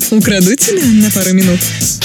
Украду тебя на пару минут.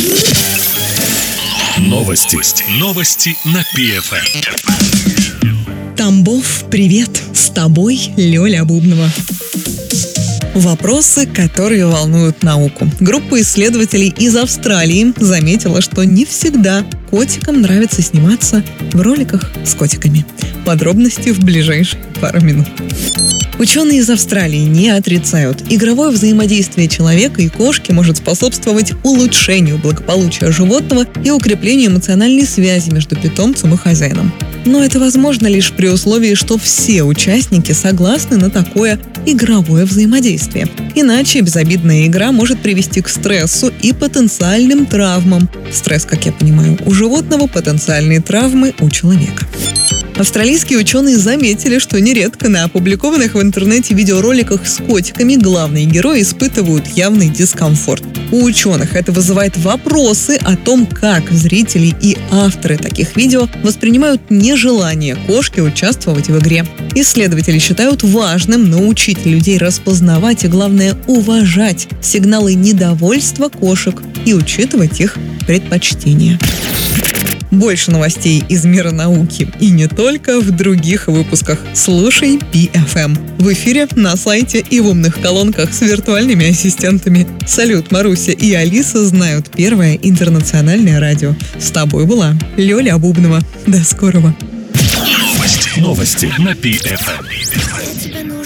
Новости на ПФМ. Тамбов, привет! С тобой Лёля Бубнова. Вопросы, которые волнуют науку. Группа исследователей из Австралии заметила, что не всегда котикам нравится сниматься в роликах с котиками. Подробности в ближайшие пару минут. Ученые из Австралии не отрицают, игровое взаимодействие человека и кошки может способствовать улучшению благополучия животного и укреплению эмоциональной связи между питомцем и хозяином. Но это возможно лишь при условии, что все участники согласны на такое игровое взаимодействие. Иначе безобидная игра может привести к стрессу и потенциальным травмам. Стресс, как я понимаю, у животного, потенциальные травмы у человека. Австралийские ученые заметили, что нередко на опубликованных в интернете видеороликах с котиками главные герои испытывают явный дискомфорт. У ученых это вызывает вопросы о том, как зрители и авторы таких видео воспринимают нежелание кошки участвовать в игре. Исследователи считают важным научить людей распознавать и, главное, уважать сигналы недовольства кошек и учитывать их предпочтения. Больше новостей из мира науки и не только в других выпусках. Слушай ПФМ. В эфире, на сайте и в умных колонках с виртуальными ассистентами. Салют, Маруся и Алиса знают первое интернациональное радио. С тобой была Лёля Бубнова. До скорого. Новости на ПФМ.